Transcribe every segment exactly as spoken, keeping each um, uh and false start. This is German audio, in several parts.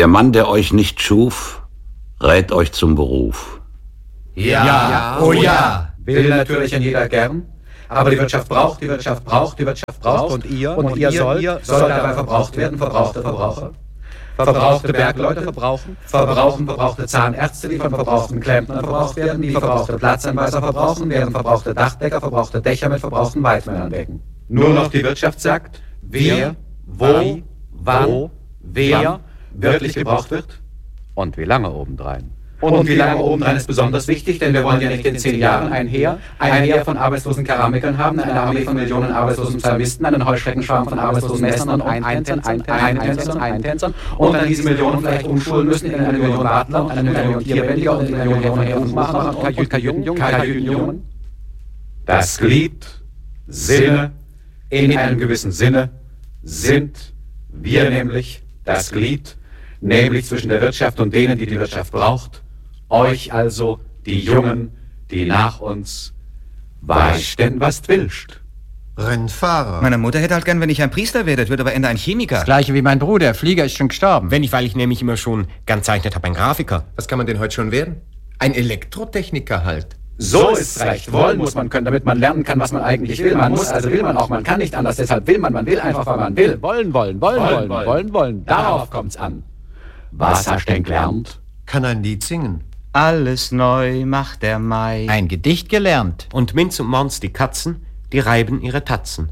Der Mann, der euch nicht schuf, rät euch zum Beruf. Ja, ja, oh ja, will natürlich ein jeder gern. Aber die Wirtschaft braucht, die Wirtschaft braucht, die Wirtschaft braucht. Und ihr, und, und ihr ihr, sollt, ihr sollt dabei verbraucht werden, verbrauchte Verbraucher. Verbrauchte Bergleute verbrauchen, verbrauchen verbrauchte Zahnärzte, die von verbrauchten Klempnern verbraucht werden, die verbrauchte Platzanweiser verbrauchen, während verbrauchte Dachdecker verbrauchte Dächer mit verbrauchten Weidmännern decken. Nur noch die Wirtschaft sagt, wer, wo, wann, wer wirklich gebraucht wird und wie lange obendrein. Und wie lange obendrein ist besonders wichtig, denn wir wollen ja nicht in zehn Jahren ein Heer, ein Heer von arbeitslosen Keramikern haben, eine Armee von Millionen arbeitslosen Psalmisten, einen Heuschreckenschwarm von arbeitslosen Messern und Eintänzern, Eintänzern, Eintänzern und dann diese Millionen vielleicht umschulen müssen in eine Million Radler und eine Million Tierbändiger und in eine Million Herdungsmacher und Kajütenjungen. Das Glied, Sinne, in einem gewissen Sinne, sind wir nämlich das Glied, nämlich zwischen der Wirtschaft und denen, die die Wirtschaft braucht, euch also, die Jungen, die nach uns, weißt denn, was willst? Rennfahrer. Meine Mutter hätte halt gern, wenn ich ein Priester werde, wird aber Ende ein Chemiker. Das gleiche wie mein Bruder, Flieger ist schon gestorben. Wenn ich, weil ich nämlich immer schon gern zeichnet habe, ein Grafiker. Was kann man denn heute schon werden? Ein Elektrotechniker halt. So ist's recht. Wollen muss man können, damit man lernen kann, was man eigentlich will. Man muss, also will man auch. Man kann nicht anders. Deshalb will man. Man will einfach, weil man will. Wollen, wollen, wollen, wollen, wollen, wollen, wollen. Darauf kommt's an. Was hast denn gelernt? Kann ein Lied singen. Alles neu macht der Mai. Ein Gedicht gelernt. Und Minz und Mons, die Katzen, die reiben ihre Tatzen.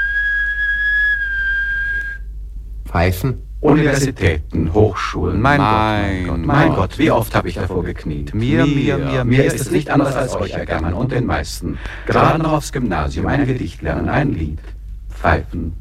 Pfeifen. Universitäten, Hochschulen, mein, Mein Gott, Gott, mein, mein Gott, Gott, wie oft habe ich davor gekniet. Mir, mir, mir, mir ist es nicht anders als euch ergangen und den meisten. Gerade noch aufs Gymnasium, ein Gedicht lernen, ein Lied, pfeifen.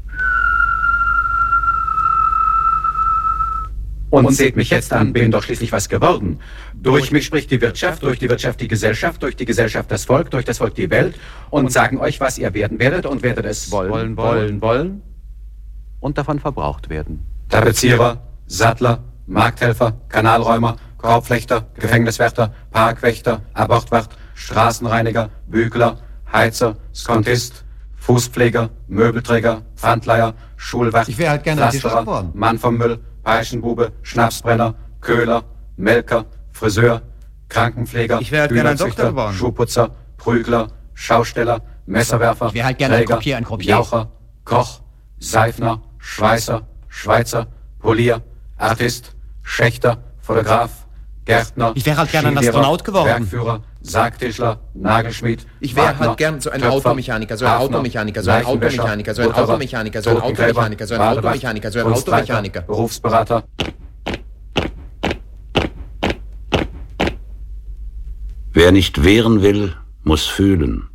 Und seht mich jetzt an, bin doch schließlich was geworden. Durch mich spricht die Wirtschaft, durch die Wirtschaft die Gesellschaft, durch die Gesellschaft das Volk, durch das Volk die Welt und sagen euch, was ihr werden werdet und werdet es Wollen, wollen, wollen, wollen und davon verbraucht werden. Tapezierer, Sattler, Markthelfer, Kanalräumer, Korbflechter, Gefängniswärter, Parkwächter, Abortwacht, Straßenreiniger, Bügler, Heizer, Skontist, Fußpfleger, Möbelträger, Pfandleiher, Schulwacht, Ich wäre halt gerne Pflasterer, Tischler geworden. Mann vom Müll, Peitschenbube, Schnapsbrenner, Köhler, Melker, Friseur, Krankenpfleger, Ich wäre halt gerne ein Hühnerzüchter, Doktor geworden. Schuhputzer, Prügler, Schausteller, Messerwerfer, Ich wäre halt gerne ein Träger, Croupier, ein Croupier. Jaucher, Koch, Seifner, Schweißer, Schweizer, Polier, Artist, Schächter, Fotograf, Gärtner, Ich wäre halt gerne ein Skilehrer, Astronaut geworden. Werkführer, Sargtischler, Nagelschmied, Ich wäre Wagner, halt gern so ein Töpfer, Automechaniker, so ein Hafner, Automechaniker, so ein Leichenwäscher, Automechaniker, so ein Butterer, Automechaniker, so ein Totengräber, Automechaniker, so ein Badewacht, Automechaniker, so ein Kunstreiter, Automechaniker. Berufsberater. Wer nicht wehren will, muss fühlen.